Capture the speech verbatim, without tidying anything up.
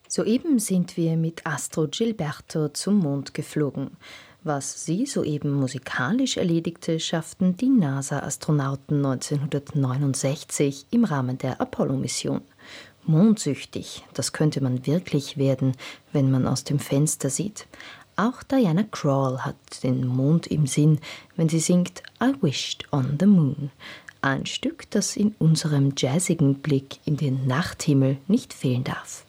Soeben sind wir mit Astro Gilberto zum Mond geflogen. Was sie soeben musikalisch erledigte, schafften die NASA-Astronauten neunzehnhundertneunundsechzig im Rahmen der Apollo-Mission. Mondsüchtig, das könnte man wirklich werden, wenn man aus dem Fenster sieht. Auch Diana Krall hat den Mond im Sinn, wenn sie singt I Wished on the Moon. Ein Stück, das in unserem jazzigen Blick in den Nachthimmel nicht fehlen darf.